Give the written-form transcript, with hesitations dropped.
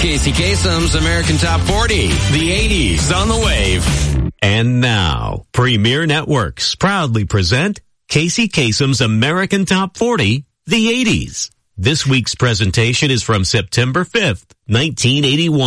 Casey Kasem's American Top 40, the 80s on the wave. And now, Premier Networks proudly present Casey Kasem's American Top 40, the 80s. This week's presentation is from September 5th, 1981.